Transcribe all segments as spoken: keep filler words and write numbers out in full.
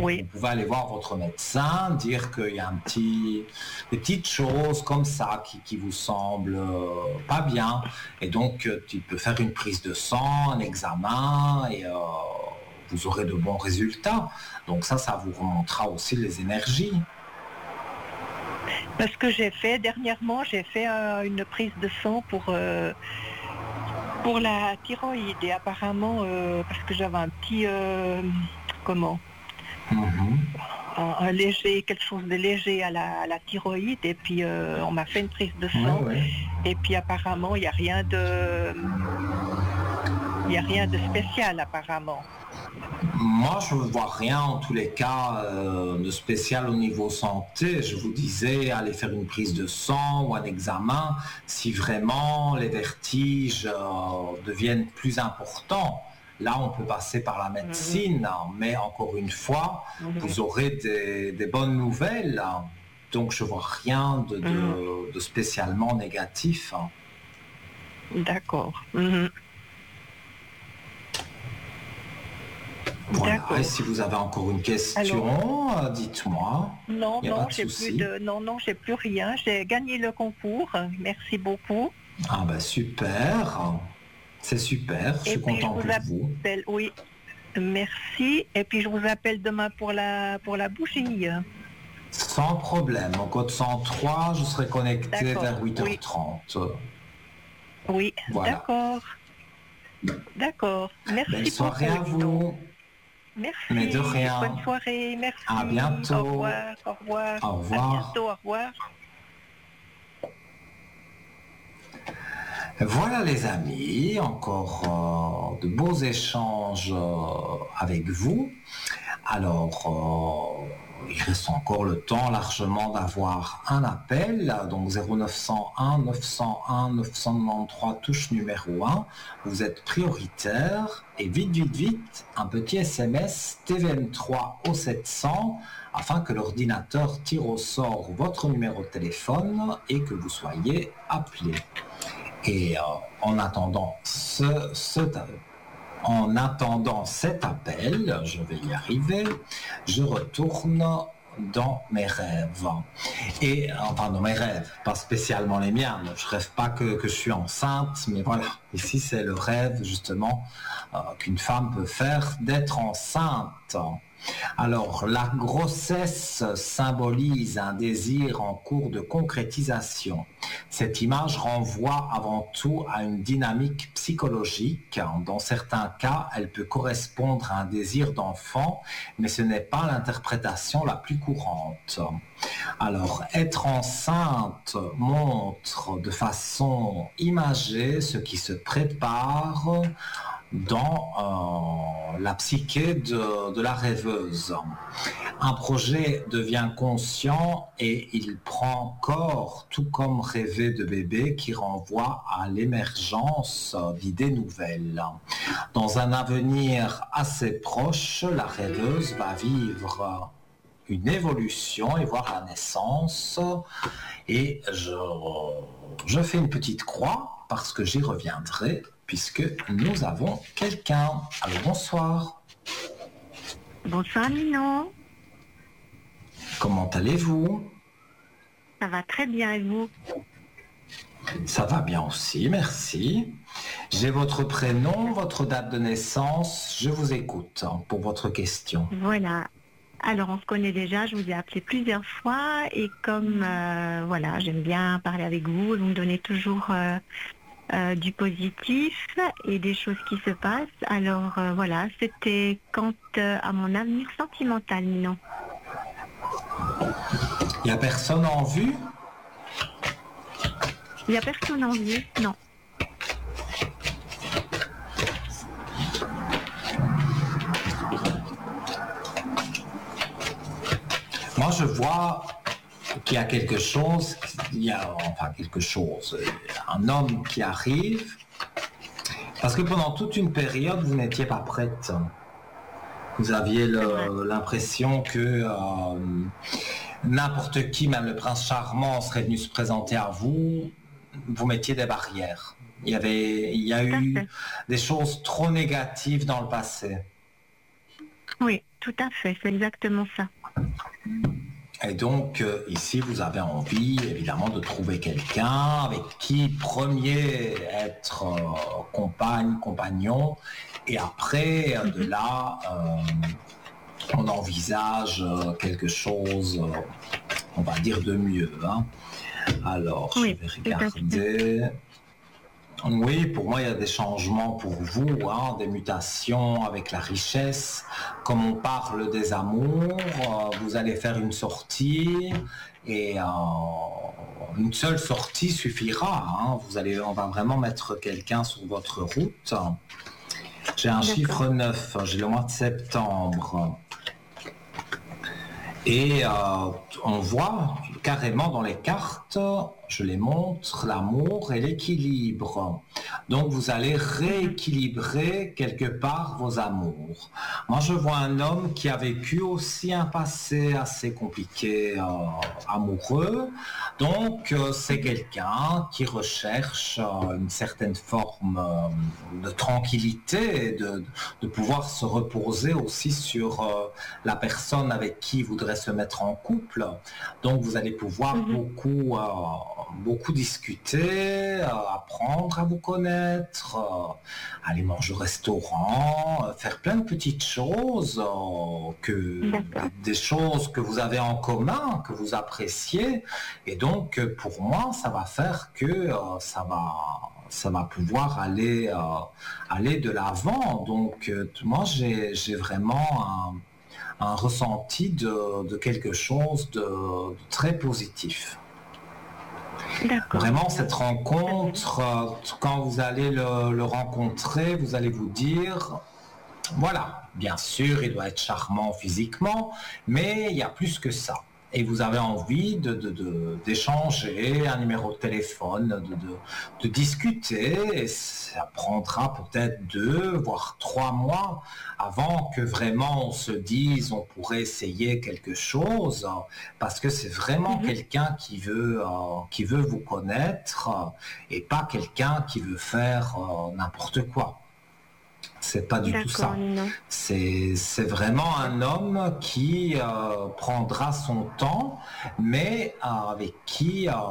oui. Vous pouvez aller voir votre médecin, dire qu'il y a un petit, des petites choses comme ça qui, qui vous semblent euh, pas bien. Et donc, euh, tu peux faire une prise de sang, un examen, et euh, vous aurez de bons résultats. Donc ça, ça vous remontera aussi les énergies. Parce que j'ai fait, dernièrement, j'ai fait euh, une prise de sang pour, euh, pour la thyroïde. Et apparemment, euh, parce que j'avais un petit... Euh, comment Mm-hmm. un, un léger, quelque chose de léger à la, à la thyroïde. Et puis, euh, on m'a fait une prise de sang. Ouais, ouais. Et puis, apparemment, il n'y a rien de... Il n'y a rien de spécial, apparemment. Moi, je ne vois rien, en tous les cas, euh, de spécial au niveau santé. Je vous disais, aller faire une prise de sang ou un examen, si vraiment les vertiges euh, deviennent plus importants. Là, on peut passer par la médecine, mmh. mais encore une fois, mmh. vous aurez des, des bonnes nouvelles. Donc, je ne vois rien de, de, mmh. de spécialement négatif. D'accord. Mmh. Voilà. Et si vous avez encore une question, alors, dites-moi. Non, non, j'ai plus de, non, non, j'ai plus rien. J'ai gagné le concours. Merci beaucoup. Ah ben super, c'est super. Je suis content pour vous. Oui, merci. Et puis je vous appelle demain pour la pour la bougie. Sans problème. Au code cent trois, je serai connecté d'accord. vers huit heures trente. Oui, oui. Voilà. D'accord. D'accord. Merci. Belle soirée beaucoup, à vous. Merci. Mais de rien. Bonne soirée. Merci. À bientôt. Au revoir. Au revoir. Au revoir. À bientôt. Au revoir. Voilà les amis, encore euh, de beaux échanges euh, avec vous. Alors, euh, il reste encore le temps largement d'avoir un appel, donc zéro neuf cent un neuf cent un neuf cent quatre-vingt-treize, touche numéro un. Vous êtes prioritaire et vite, vite, vite, un petit S M S T V M trois au sept cents afin que l'ordinateur tire au sort votre numéro de téléphone et que vous soyez appelé. Et euh, en attendant ce, ce, en attendant cet appel, je vais y arriver, je retourne dans mes rêves. Et enfin dans mes rêves, pas spécialement les miens. Je rêve pas que, que je suis enceinte, mais voilà. Ici c'est le rêve justement euh, qu'une femme peut faire d'être enceinte. Alors, la grossesse symbolise un désir en cours de concrétisation. Cette image renvoie avant tout à une dynamique psychologique. Dans certains cas, elle peut correspondre à un désir d'enfant, mais ce n'est pas l'interprétation la plus courante. Alors, être enceinte montre de façon imagée ce qui se prépare dans euh, la psyché de, de la rêveuse. Un projet devient conscient et il prend corps, tout comme rêver de bébé qui renvoie à l'émergence d'idées nouvelles. Dans un avenir assez proche, la rêveuse va vivre une évolution et voir la naissance. Et je, je fais une petite croix parce que j'y reviendrai puisque nous avons quelqu'un. Alors bonsoir. Bonsoir Ninon. Comment allez-vous? Ça va très bien et vous? Ça va bien aussi, merci. J'ai votre prénom, votre date de naissance, je vous écoute pour votre question. Voilà. Alors on se connaît déjà, je vous ai appelé plusieurs fois et comme euh, voilà, j'aime bien parler avec vous, vous me donnez toujours euh, euh, du positif et des choses qui se passent. Alors euh, voilà, c'était quant euh, à mon avenir sentimental, non. Il n'y a personne en vue? Il n'y a personne en vue, non. Moi, je vois qu'il y a quelque chose, il y a enfin quelque chose, un homme qui arrive, parce que pendant toute une période, vous n'étiez pas prête. Vous aviez le, l'impression que euh, n'importe qui, même le prince charmant, serait venu se présenter à vous. Vous mettiez des barrières. Il y avait, il y a eu des choses trop négatives dans le passé. Oui, tout à fait, c'est exactement ça. Et donc, euh, ici, vous avez envie, évidemment, de trouver quelqu'un avec qui, premier, être euh, compagne, compagnon, et après, euh, de là, euh, on envisage euh, quelque chose, euh, on va dire, de mieux. Hein. Alors, oui, je vais regarder... Oui, pour moi, il y a des changements pour vous, hein, des mutations avec la richesse. Comme on parle des amours, euh, vous allez faire une sortie et euh, une seule sortie suffira. Hein. Vous allez, on va vraiment mettre quelqu'un sur votre route. J'ai un D'accord. chiffre neuf, j'ai le mois de septembre. Et euh, on voit carrément dans les cartes, je les montre, l'amour et l'équilibre. Donc vous allez rééquilibrer quelque part vos amours. Moi je vois un homme qui a vécu aussi un passé assez compliqué, euh, amoureux. Donc euh, c'est quelqu'un qui recherche euh, une certaine forme euh, de tranquillité, de, de pouvoir se reposer aussi sur euh, la personne avec qui il voudrait se mettre en couple. Donc vous allez pouvoir mm-hmm. beaucoup, euh, beaucoup discuter, euh, apprendre à vous connaître, euh, aller manger au restaurant, euh, faire plein de petites choses, euh, que, des choses que vous avez en commun, que vous appréciez. Et donc pour moi, ça va faire que euh, ça va... ça va pouvoir aller, euh, aller de l'avant. Donc euh, moi j'ai, j'ai vraiment un un ressenti de, de quelque chose de, de très positif. D'accord. Vraiment, cette rencontre, euh, quand vous allez le, le rencontrer, vous allez vous dire, voilà, bien sûr, il doit être charmant physiquement, mais il y a plus que ça. Et vous avez envie de, de, de, d'échanger un numéro de téléphone, de, de, de discuter, et ça prendra peut-être deux, voire trois mois avant que vraiment on se dise on pourrait essayer quelque chose, parce que c'est vraiment mm-hmm. quelqu'un qui veut, euh, qui veut vous connaître, et pas quelqu'un qui veut faire euh, n'importe quoi. C'est pas du D'accord, tout ça. C'est, c'est vraiment un homme qui euh, prendra son temps, mais euh, avec qui euh,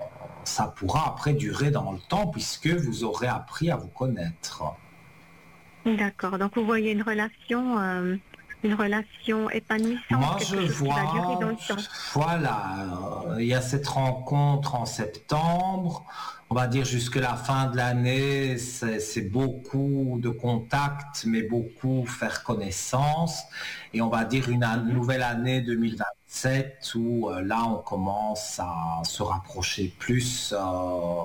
ça pourra après durer dans le temps, puisque vous aurez appris à vous connaître. D'accord. Donc vous voyez une relation, euh, une relation épanouissante. Moi, je vois. Voilà. Il y a cette rencontre en septembre. On va dire jusque la fin de l'année, c'est, c'est beaucoup de contacts, mais beaucoup faire connaissance. Et on va dire une, une nouvelle année deux mille vingt-sept où euh, là, on commence à se rapprocher plus, euh,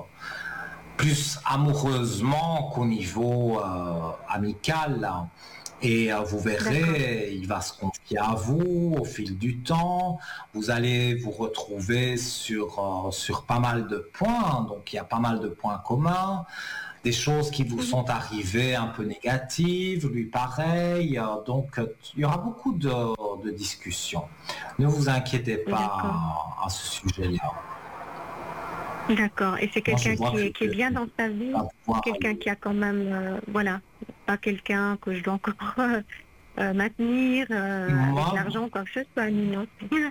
plus amoureusement qu'au niveau euh, amical. Et euh, vous verrez, D'accord. il va se confier à vous au fil du temps. Vous allez vous retrouver sur, euh, sur pas mal de points. Donc, il y a pas mal de points communs. Des choses qui vous sont arrivées un peu négatives, lui pareil. Euh, donc, euh, il y aura beaucoup de, de discussions. Ne vous inquiétez pas à, à ce sujet-là. D'accord. Et c'est quelqu'un Moi, qui, est, qui est bien dans sa vie, quelqu'un qui a quand même, euh, voilà, pas quelqu'un que je dois encore euh, maintenir euh, Moi, avec l'argent, quoi que ce soit, non.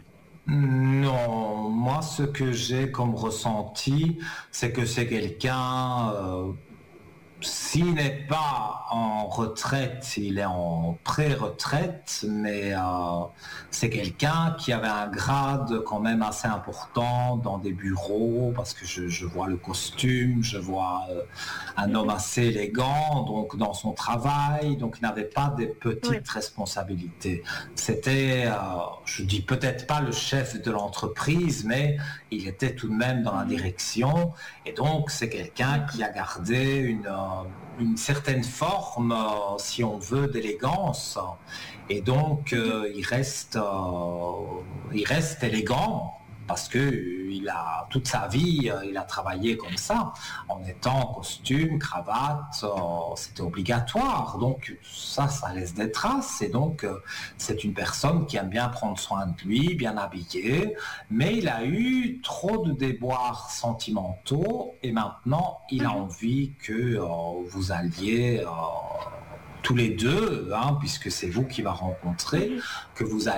Non, moi ce que j'ai comme ressenti, c'est que c'est quelqu'un, euh, s'il n'est pas en retraite, il est en pré-retraite, mais euh, c'est quelqu'un qui avait un grade quand même assez important dans des bureaux, parce que je, je vois le costume, je vois euh, un homme assez élégant, donc dans son travail, donc il n'avait pas des petites oui. responsabilités. C'était, euh, je dis peut-être pas le chef de l'entreprise, mais il était tout de même dans la direction, et donc c'est quelqu'un qui a gardé une une certaine forme, euh, si on veut, d'élégance. Et donc, euh, il reste, euh, il reste élégant parce que il a toute sa vie, euh, il a travaillé comme ça, en étant en costume, cravate, euh, c'était obligatoire. Donc, ça, ça laisse des traces. Et donc, euh, c'est une personne qui aime bien prendre soin de lui, bien habillé, mais il a eu trop de déboires sentimentaux et maintenant, il a envie que euh, vous alliez... Euh, tous les deux, hein, puisque c'est vous qui va rencontrer, que vous allez